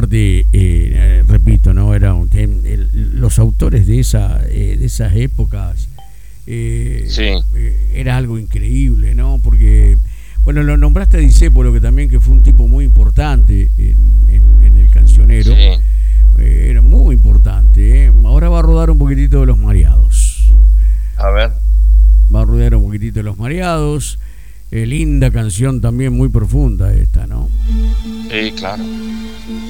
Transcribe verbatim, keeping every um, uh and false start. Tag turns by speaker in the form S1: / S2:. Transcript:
S1: aparte, eh, repito, no era un, el, los autores de esa eh, de esas épocas eh,
S2: Sí,
S1: eh, era algo increíble, ¿no? Porque, bueno, lo nombraste a Discépolo, que también que fue un tipo muy importante en, en, en el cancionero,
S2: sí.
S1: eh, era muy importante, ¿eh? Ahora va a rodar un poquitito de Los Mareados,
S2: A ver.
S1: va a rodar un poquitito de Los Mareados, eh, linda canción también, muy profunda esta, ¿no?
S2: Sí, claro.